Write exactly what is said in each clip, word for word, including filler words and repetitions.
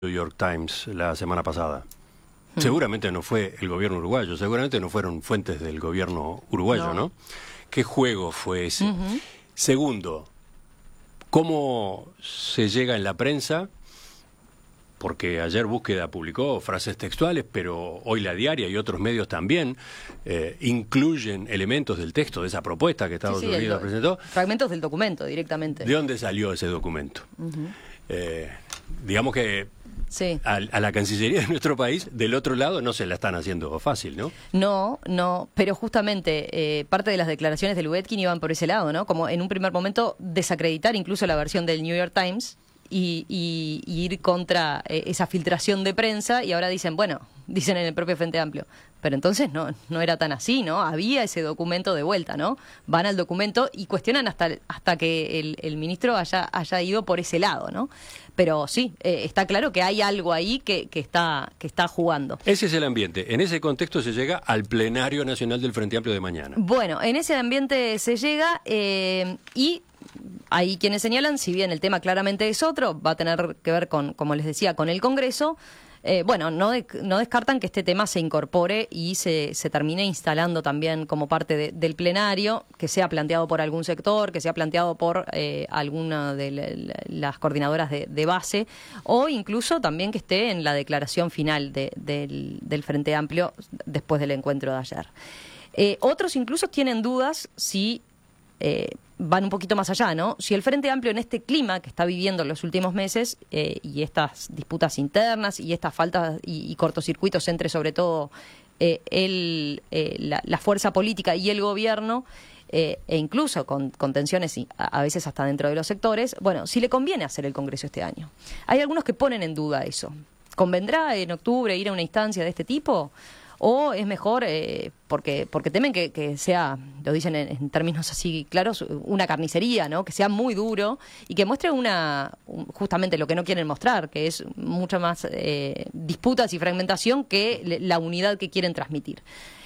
New York Times la semana pasada. Hmm. Seguramente no fue el gobierno uruguayo, seguramente no fueron fuentes del gobierno uruguayo, ¿no? ¿no? ¿Qué juego fue ese? Uh-huh. Segundo, ¿cómo se llega en la prensa? Porque ayer Búsqueda publicó frases textuales, pero hoy La Diaria y otros medios también eh, incluyen elementos del texto de esa propuesta que Estados sí, sí, Unidos el, presentó. Fragmentos del documento directamente. ¿De dónde salió ese documento? Uh-huh. eh, digamos que sí. a, a la Cancillería de nuestro país, del otro lado, no se la están haciendo fácil, ¿no? No, no, pero justamente eh, parte de las declaraciones de Lubetkin iban por ese lado, ¿no? Como en un primer momento desacreditar incluso la versión del New York Times y, y, y ir contra eh, esa filtración de prensa, y ahora dicen, bueno, dicen en el propio Frente Amplio, pero entonces no, no era tan así, ¿no? Había ese documento de vuelta, ¿no? Van al documento y cuestionan hasta, hasta que el, el ministro haya, haya ido por ese lado, ¿no? Pero sí, eh, está claro que hay algo ahí que, que, está, que está jugando. Ese es el ambiente. En ese contexto se llega al plenario nacional del Frente Amplio de mañana. Bueno, en ese ambiente se llega eh, y hay quienes señalan, si bien el tema claramente es otro, va a tener que ver con, como les decía, con el Congreso. Eh, bueno, no, de, no descartan que este tema se incorpore y se, se termine instalando también como parte de, del plenario, que sea planteado por algún sector, que sea planteado por eh, alguna de la, las coordinadoras de, de base, o incluso también que esté en la declaración final de, del, del Frente Amplio después del encuentro de ayer. Eh, otros incluso tienen dudas si eh, van un poquito más allá, ¿no? Si el Frente Amplio, en este clima que está viviendo en los últimos meses eh, y estas disputas internas y estas faltas y, y cortocircuitos entre sobre todo eh, el, eh, la, la fuerza política y el gobierno, eh, e incluso con, con tensiones y a, a veces hasta dentro de los sectores, bueno, si le conviene hacer el Congreso este año. Hay algunos que ponen en duda eso. ¿Convendrá en octubre ir a una instancia de este tipo? ¿O es mejor, eh, porque porque temen que, que sea, lo dicen en, en términos así claros, una carnicería, ¿no? Que sea muy duro y que muestre una un, justamente lo que no quieren mostrar, que es mucho más eh, disputas y fragmentación que le, la unidad que quieren transmitir.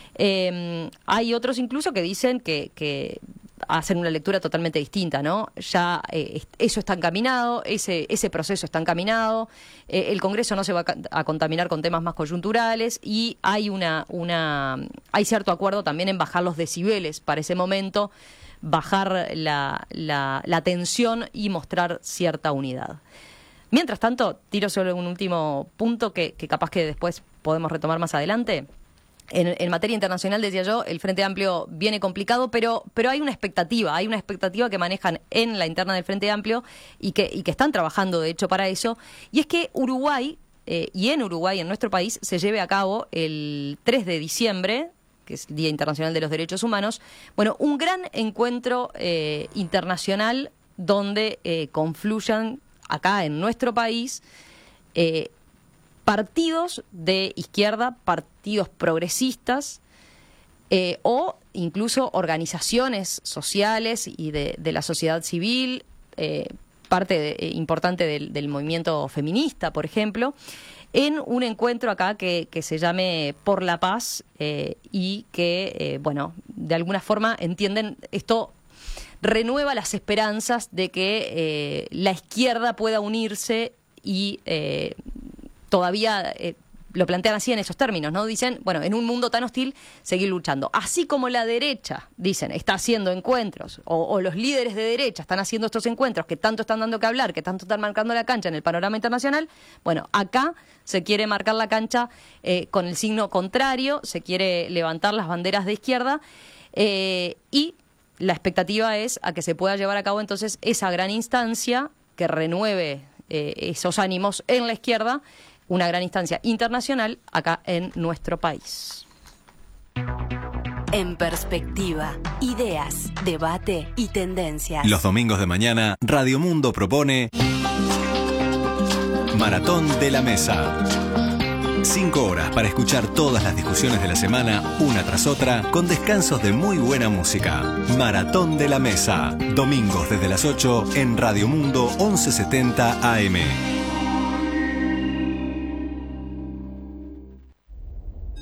Eh, hay otros incluso que dicen que, que hacen una lectura totalmente distinta, ¿no? Ya eh, eso está encaminado, ese ese proceso está encaminado, eh, el Congreso no se va a, a contaminar con temas más coyunturales y hay una una hay cierto acuerdo también en bajar los decibeles para ese momento, bajar la, la, la tensión y mostrar cierta unidad. Mientras tanto, tiro solo un último punto que, que capaz que después podemos retomar más adelante. En, en materia internacional, decía yo, el Frente Amplio viene complicado, pero pero hay una expectativa, hay una expectativa que manejan en la interna del Frente Amplio y que, y que están trabajando, de hecho, para eso, y es que Uruguay, eh, y en Uruguay, en nuestro país, se lleve a cabo el tres de diciembre, que es el Día Internacional de los Derechos Humanos, bueno, un gran encuentro eh, internacional donde eh, confluyan acá en nuestro país eh, partidos de izquierda, partidos progresistas eh, o incluso organizaciones sociales y de, de la sociedad civil, eh, parte de, eh, importante del, del movimiento feminista, por ejemplo, en un encuentro acá que, que se llame Por la Paz eh, y que, eh, bueno, de alguna forma entienden esto. Renueva las esperanzas de que eh, la izquierda pueda unirse y eh, todavía eh, lo plantean así en esos términos, ¿no? Dicen, bueno, en un mundo tan hostil, seguir luchando. Así como la derecha, dicen, está haciendo encuentros, o, o los líderes de derecha están haciendo estos encuentros que tanto están dando que hablar, que tanto están marcando la cancha en el panorama internacional, bueno, acá se quiere marcar la cancha eh, con el signo contrario, se quiere levantar las banderas de izquierda eh, y la expectativa es a que se pueda llevar a cabo entonces esa gran instancia que renueve eh, esos ánimos en la izquierda, una gran instancia internacional acá en nuestro país. En perspectiva, ideas, debate y tendencias. Los domingos de mañana, Radio Mundo propone Maratón de la Mesa. Cinco horas para escuchar todas las discusiones de la semana, una tras otra, con descansos de muy buena música. Maratón de la Mesa. Domingos desde las ocho en Radio Mundo once setenta A M.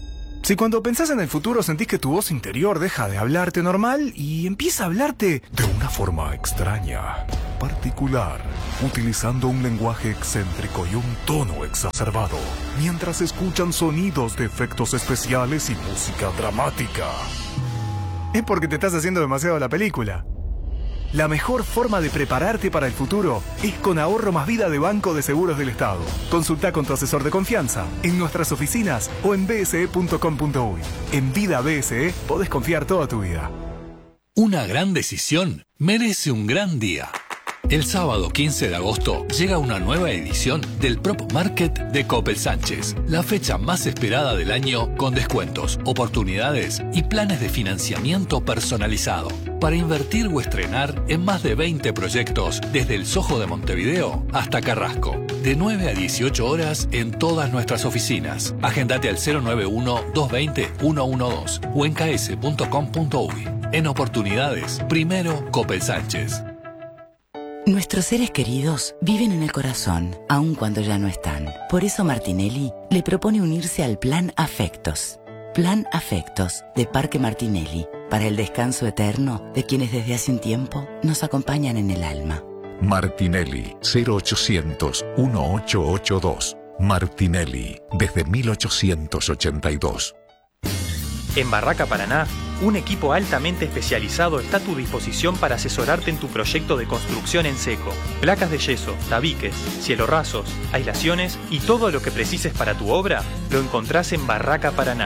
Si cuando pensás en el futuro sentís que tu voz interior deja de hablarte normal y empieza a hablarte de una forma extraña, particular, utilizando un lenguaje excéntrico y un tono exacerbado, mientras escuchan sonidos de efectos especiales y música dramática, es porque te estás haciendo demasiado la película. La mejor forma de prepararte para el futuro es con Ahorro Más Vida de Banco de Seguros del Estado. Consulta con tu asesor de confianza en nuestras oficinas o en b s e punto com punto u y. En Vida B S E podés confiar toda tu vida. Una gran decisión merece un gran día. El sábado quince de agosto llega una nueva edición del Prop Market de Coppel Sánchez, la fecha más esperada del año con descuentos, oportunidades y planes de financiamiento personalizado para invertir o estrenar en más de veinte proyectos desde el Soho de Montevideo hasta Carrasco, de nueve a dieciocho horas en todas nuestras oficinas. Agendate al cero nueve uno, dos dos cero, uno uno dos o en k s punto com punto u y. En oportunidades, primero Coppel Sánchez. Nuestros seres queridos viven en el corazón, aun cuando ya no están. Por eso Martinelli le propone unirse al Plan Afectos. Plan Afectos de Parque Martinelli, para el descanso eterno de quienes desde hace un tiempo nos acompañan en el alma. Martinelli, cero ochocientos, dieciocho ochenta y dos. Martinelli, desde mil ochocientos ochenta y dos. En Barraca Paraná, un equipo altamente especializado está a tu disposición para asesorarte en tu proyecto de construcción en seco. Placas de yeso, tabiques, cielorrasos, aislaciones y todo lo que precises para tu obra lo encontrás en Barraca Paraná.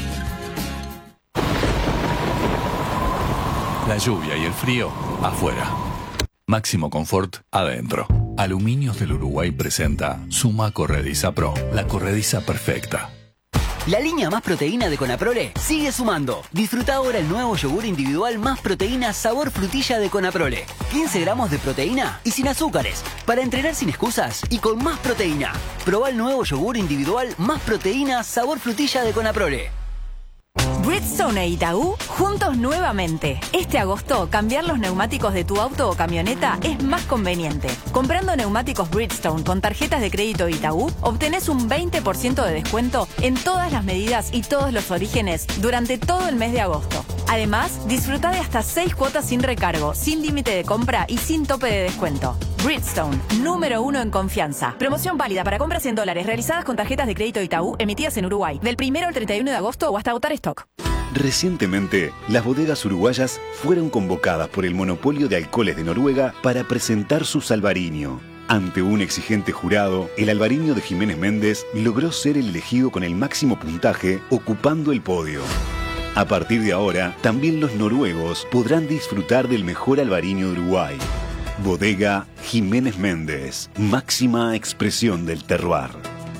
La lluvia y el frío afuera. Máximo confort adentro. Aluminios del Uruguay presenta Suma Corrediza Pro, la corrediza perfecta. La línea Más Proteína de Conaprole sigue sumando. Disfruta ahora el nuevo yogur individual Más Proteína sabor frutilla de Conaprole. quince gramos de proteína y sin azúcares. Para entrenar sin excusas y con más proteína. Probá el nuevo yogur individual Más Proteína sabor frutilla de Conaprole. Bridgestone e Itaú juntos nuevamente. Este agosto, cambiar los neumáticos de tu auto o camioneta es más conveniente. Comprando neumáticos Bridgestone con tarjetas de crédito Itaú, obtenés un veinte por ciento de descuento en todas las medidas y todos los orígenes durante todo el mes de agosto. Además, disfruta de hasta seis cuotas sin recargo, sin límite de compra y sin tope de descuento. Bridgestone, número uno en confianza. Promoción válida para compras en dólares realizadas con tarjetas de crédito Itaú emitidas en Uruguay, del primero al treinta y uno de agosto o hasta agotar stock. Recientemente, las bodegas uruguayas fueron convocadas por el monopolio de alcoholes de Noruega para presentar su Albariño. Ante un exigente jurado, el Albariño de Jiménez Méndez logró ser el elegido con el máximo puntaje, ocupando el podio. A partir de ahora, también los noruegos podrán disfrutar del mejor Albariño de Uruguay. Bodega Jiménez Méndez, máxima expresión del terroir.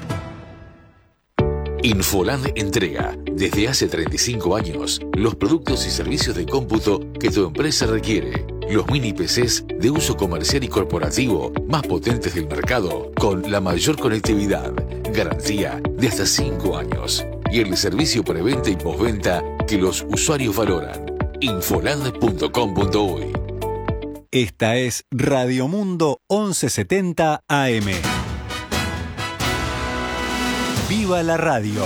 Infoland entrega, desde hace treinta y cinco años, los productos y servicios de cómputo que tu empresa requiere. Los mini P Cs de uso comercial y corporativo más potentes del mercado, con la mayor conectividad, garantía de hasta cinco años. Y el servicio preventa y postventa que los usuarios valoran. Infoland punto com punto u y. Esta es Radio Mundo once setenta A M. ¡Viva la radio!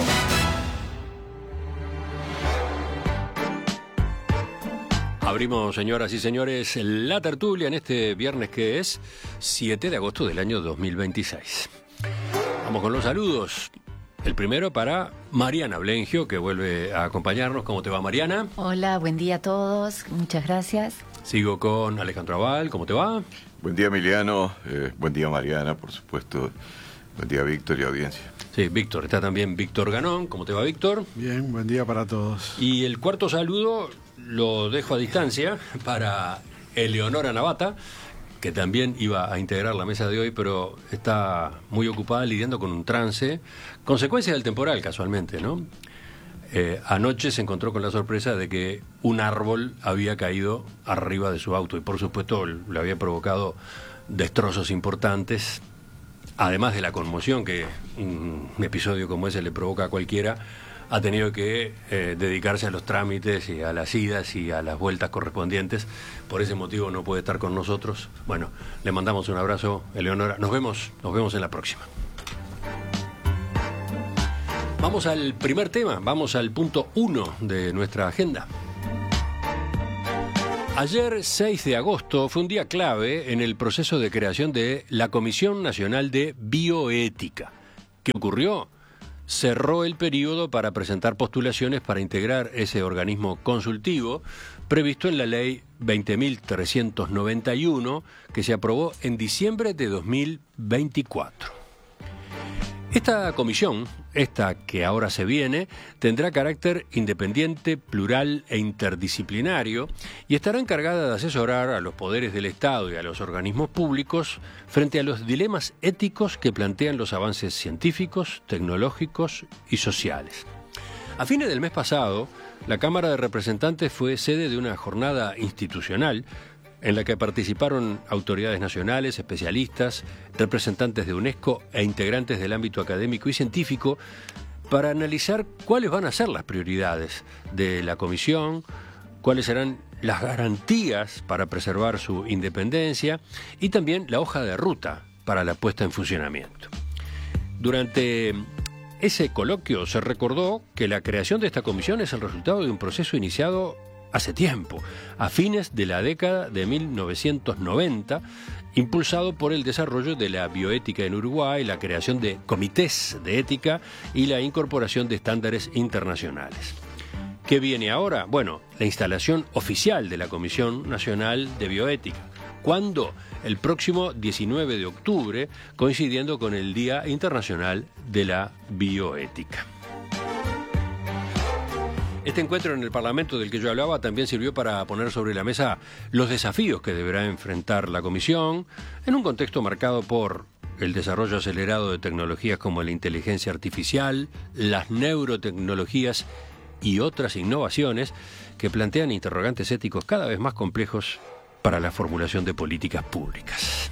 Abrimos, señoras y señores, la tertulia en este viernes que es siete de agosto del año dos mil veintiséis. Vamos con los saludos. El primero para Mariana Blengio, que vuelve a acompañarnos. ¿Cómo te va, Mariana? Hola, buen día a todos. Muchas gracias. Sigo con Alejandro Aval. ¿Cómo te va? Buen día, Emiliano. Eh, buen día, Mariana, por supuesto. Buen día, Víctor y audiencia. Sí, Víctor. Está también Víctor Ganón. ¿Cómo te va, Víctor? Bien, buen día para todos. Y el cuarto saludo lo dejo a distancia para Eleonora Navata, que también iba a integrar la mesa de hoy, pero está muy ocupada lidiando con un trance, consecuencia del temporal, casualmente, ¿no? Eh, anoche se encontró con la sorpresa de que un árbol había caído arriba de su auto y, por supuesto, le había provocado destrozos importantes, además de la conmoción que un episodio como ese le provoca a cualquiera. Ha tenido que eh, dedicarse a los trámites y a las idas y a las vueltas correspondientes. Por ese motivo no puede estar con nosotros. Bueno, le mandamos un abrazo, Eleonora. Nos vemos, nos vemos en la próxima. Vamos al primer tema, vamos al punto uno de nuestra agenda. Ayer, seis de agosto, fue un día clave en el proceso de creación de la Comisión Nacional de Bioética. ¿Qué ocurrió? Cerró el periodo para presentar postulaciones para integrar ese organismo consultivo previsto en la Ley veinte mil trescientos noventa y uno, que se aprobó en diciembre de dos mil veinticuatro. Esta comisión, esta que ahora se viene, tendrá carácter independiente, plural e interdisciplinario y estará encargada de asesorar a los poderes del Estado y a los organismos públicos frente a los dilemas éticos que plantean los avances científicos, tecnológicos y sociales. A fines del mes pasado, la Cámara de Representantes fue sede de una jornada institucional en la que participaron autoridades nacionales, especialistas, representantes de UNESCO e integrantes del ámbito académico y científico para analizar cuáles van a ser las prioridades de la comisión, cuáles serán las garantías para preservar su independencia y también la hoja de ruta para la puesta en funcionamiento. Durante ese coloquio se recordó que la creación de esta comisión es el resultado de un proceso iniciado hace tiempo, a fines de la década de mil novecientos noventa, impulsado por el desarrollo de la bioética en Uruguay, la creación de comités de ética y la incorporación de estándares internacionales. ¿Qué viene ahora? Bueno, la instalación oficial de la Comisión Nacional de Bioética. ¿Cuándo? El próximo diecinueve de octubre, coincidiendo con el Día Internacional de la Bioética. Este encuentro en el Parlamento del que yo hablaba también sirvió para poner sobre la mesa los desafíos que deberá enfrentar la Comisión en un contexto marcado por el desarrollo acelerado de tecnologías como la inteligencia artificial, las neurotecnologías y otras innovaciones que plantean interrogantes éticos cada vez más complejos para la formulación de políticas públicas.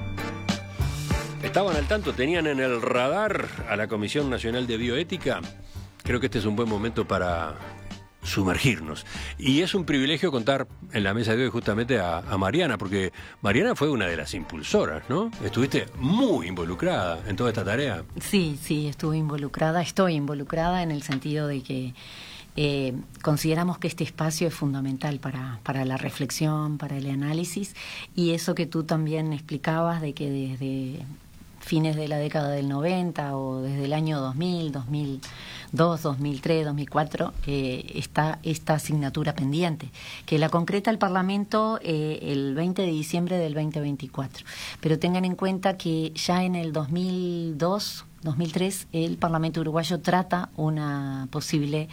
¿Estaban al tanto? ¿Tenían en el radar a la Comisión Nacional de Bioética? Creo que este es un buen momento para sumergirnos. Y es un privilegio contar en la mesa de hoy justamente a, a Mariana, porque Mariana fue una de las impulsoras, ¿no? Estuviste muy involucrada en toda esta tarea. Sí, sí, estuve involucrada, estoy involucrada en el sentido de que eh, consideramos que este espacio es fundamental para, para la reflexión, para el análisis, y eso que tú también explicabas de que desde fines de la década del noventa o desde el año dos mil, dos mil dos, dos mil tres, dos mil cuatro eh, está esta asignatura pendiente, que la concreta el Parlamento eh, el veinte de diciembre del veinte veinticuatro. Pero tengan en cuenta que ya en el dos mil dos, dos mil tres el Parlamento uruguayo trata una posible,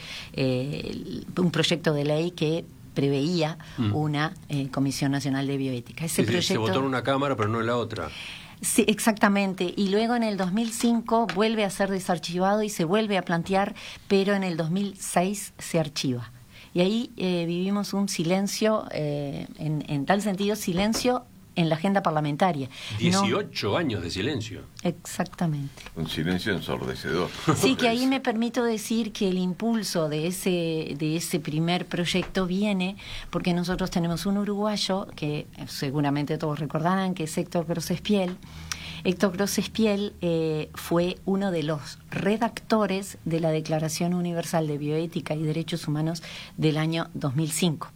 eh, un proyecto de ley que preveía mm. una eh, Comisión Nacional de Bioética. Ese sí, proyecto... Se votó en una Cámara, pero no en la otra. Sí, exactamente. Y luego en el dos mil cinco vuelve a ser desarchivado y se vuelve a plantear, pero en el dos mil seis se archiva. Y ahí eh, vivimos un silencio, eh, en, en tal sentido, silencio en la agenda parlamentaria. dieciocho no... años de silencio. Exactamente. Un silencio ensordecedor. Sí, que ahí me permito decir que el impulso de ese, de ese primer proyecto viene porque nosotros tenemos un uruguayo que seguramente todos recordarán, que es Héctor Grossespiel. Héctor Grossespiel eh, fue uno de los redactores de la Declaración Universal de Bioética y Derechos Humanos del año dos mil cinco.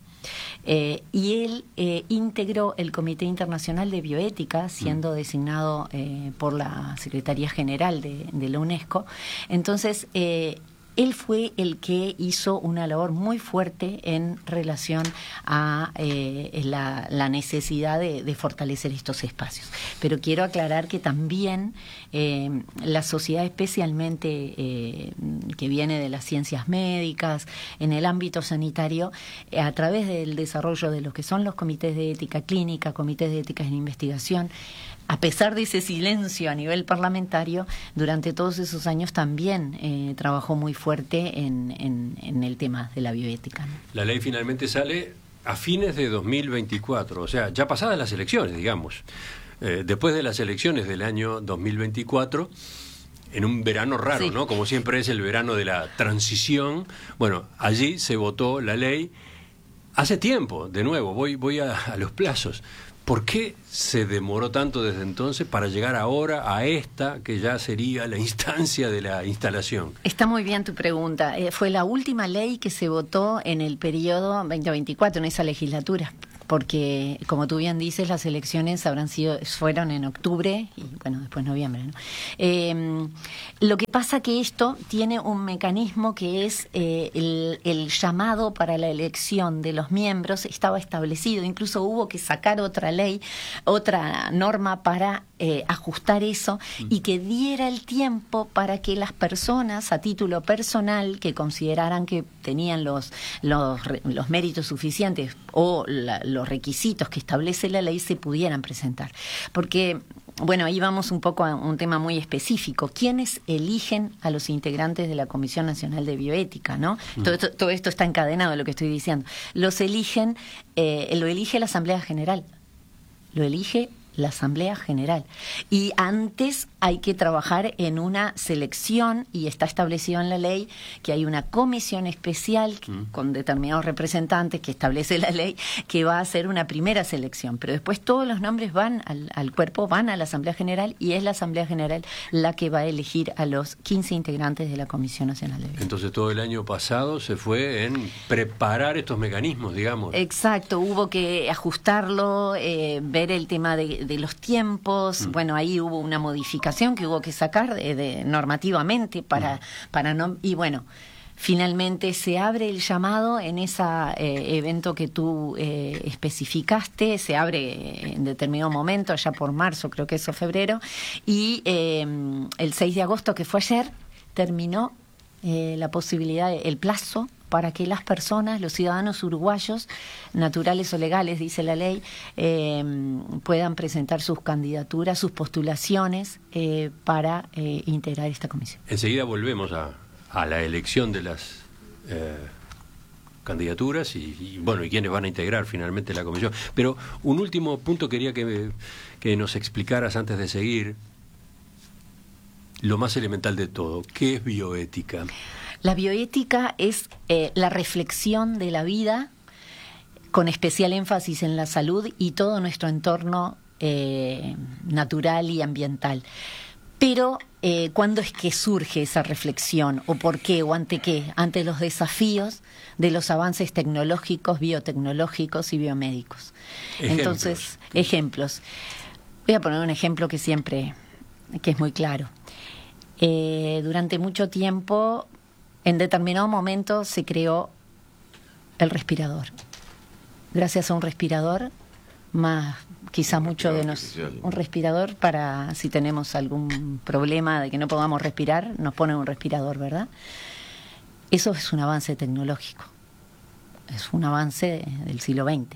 Eh, y él eh, integró el Comité Internacional de Bioética, siendo mm. designado eh, por la Secretaría General de, de la UNESCO. Entonces, eh, él fue el que hizo una labor muy fuerte en relación a eh, la, la necesidad de, de fortalecer estos espacios. Pero quiero aclarar que también eh, la sociedad, especialmente eh, que viene de las ciencias médicas, en el ámbito sanitario, eh, a través del desarrollo de lo que son los comités de ética clínica, comités de ética en investigación, a pesar de ese silencio a nivel parlamentario, durante todos esos años también eh, trabajó muy fuerte en, en, en el tema de la bioética, ¿no? La ley finalmente sale a fines de dos mil veinticuatro, o sea, ya pasadas las elecciones, digamos. Eh, después de las elecciones del año dos mil veinticuatro, en un verano raro, sí. ¿no? Como siempre es el verano de la transición. Bueno, allí se votó la ley hace tiempo, de nuevo, voy, voy a, a los plazos. ¿Por qué se demoró tanto desde entonces para llegar ahora a esta, que ya sería la instancia de la instalación? Está muy bien tu pregunta. Eh, fue la última ley que se votó en el periodo veinte veinticuatro, en esa legislatura. Porque, como tú bien dices, las elecciones habrán sido, fueron en octubre y, bueno, después noviembre, ¿no? Eh, lo que pasa que esto tiene un mecanismo que es eh, el, el llamado para la elección de los miembros estaba establecido. Incluso hubo que sacar otra ley, otra norma para eh, ajustar eso y que diera el tiempo para que las personas, a título personal, que consideraran que tenían los, los, los méritos suficientes o la, los requisitos que establece la ley se pudieran presentar. Porque, bueno, ahí vamos un poco a un tema muy específico. ¿Quiénes eligen a los integrantes de la Comisión Nacional de Bioética, no? Mm. Todo, esto, todo esto está encadenado, lo que estoy diciendo. Los eligen, eh, lo elige la Asamblea General. Lo elige la Asamblea General. Y antes hay que trabajar en una selección, y está establecido en la ley que hay una comisión especial mm. con determinados representantes que establece la ley, que va a hacer una primera selección. Pero después todos los nombres van al, al cuerpo, van a la Asamblea General, y es la Asamblea General la que va a elegir a los quince integrantes de la Comisión Nacional de Bioética. Entonces todo el año pasado se fue en preparar estos mecanismos, digamos. Exacto, hubo que ajustarlo, eh, ver el tema de de los tiempos. Mm. Bueno, ahí hubo una modificación que hubo que sacar de, de normativamente para, mm. para no... Y bueno, finalmente se abre el llamado en ese eh, evento que tú eh, especificaste, se abre en determinado momento, allá por marzo, creo que es o febrero, y eh, el seis de agosto, que fue ayer, terminó eh, la posibilidad, el plazo para que las personas, los ciudadanos uruguayos, naturales o legales, dice la ley, eh, puedan presentar sus candidaturas, sus postulaciones eh, para eh, integrar esta comisión. Enseguida volvemos a, a la elección de las eh, candidaturas y, y, bueno, y quiénes van a integrar finalmente la comisión. Pero un último punto quería que, que nos explicaras antes de seguir, lo más elemental de todo. ¿Qué es bioética? La bioética es eh, la reflexión de la vida, con especial énfasis en la salud y todo nuestro entorno eh, natural y ambiental. Pero, eh, ¿cuándo es que surge esa reflexión? ¿O por qué? ¿O ante qué? Ante los desafíos de los avances tecnológicos, biotecnológicos y biomédicos. Ejemplos. Entonces, ejemplos. Voy a poner un ejemplo que siempre, que es muy claro. Eh, durante mucho tiempo, en determinado momento, se creó el respirador. Gracias a un respirador, más quizá mucho de nos... Un respirador para, si tenemos algún problema de que no podamos respirar, nos ponen un respirador, ¿verdad? Eso es un avance tecnológico. Es un avance del siglo veinte.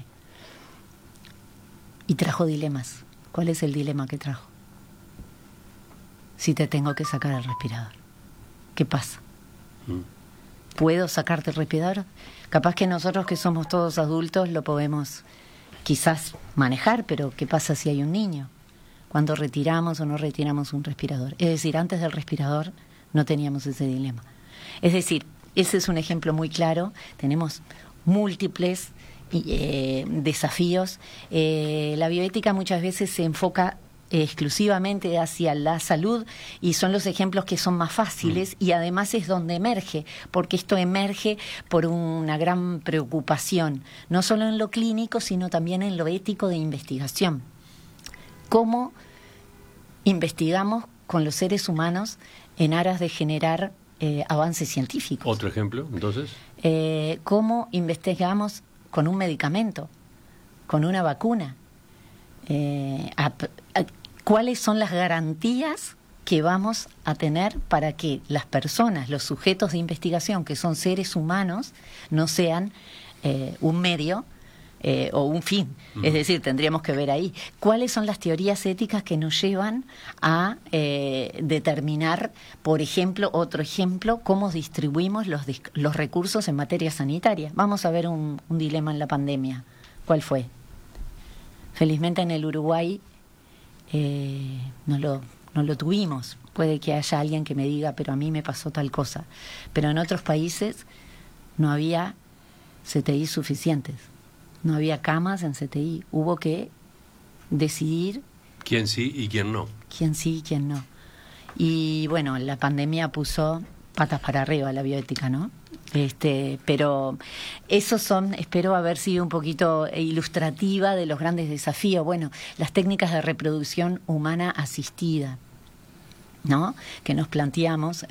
Y trajo dilemas. ¿Cuál es el dilema que trajo? Si te tengo que sacar el respirador, ¿qué pasa? ¿Puedo sacarte el respirador? Capaz que nosotros, que somos todos adultos, lo podemos quizás manejar, pero ¿qué pasa si hay un niño? Cuando retiramos o no retiramos un respirador. Es decir, antes del respirador no teníamos ese dilema. Es decir, ese es un ejemplo muy claro. Tenemos múltiples eh, desafíos. Eh, la bioética muchas veces se enfoca exclusivamente hacia la salud y son los ejemplos que son más fáciles mm. y además es donde emerge, porque esto emerge por una gran preocupación, no solo en lo clínico, sino también en lo ético de investigación. ¿Cómo investigamos con los seres humanos en aras de generar eh, avances científicos? ¿Otro ejemplo, entonces? Eh, ¿Cómo investigamos con un medicamento, con una vacuna? Eh, a, a, ¿Cuáles son las garantías que vamos a tener para que las personas, los sujetos de investigación, que son seres humanos, no sean eh, un medio eh, o un fin? Uh-huh. Es decir, tendríamos que ver ahí cuáles son las teorías éticas que nos llevan a eh, determinar, por ejemplo, otro ejemplo, cómo distribuimos los, los recursos en materia sanitaria. Vamos a ver un, un dilema en la pandemia. ¿Cuál fue? Felizmente en el Uruguay eh, no lo, no lo tuvimos. Puede que haya alguien que me diga, pero a mí me pasó tal cosa. Pero en otros países no había C T I suficientes. No había camas en C T I. Hubo que decidir quién sí y quién no. Quién sí y quién no. Y bueno, la pandemia puso patas para arriba la bioética, ¿no? Este, pero esos son, espero haber sido un poquito ilustrativa de los grandes desafíos. Bueno, las técnicas de reproducción humana asistida, ¿no? Que nos planteamos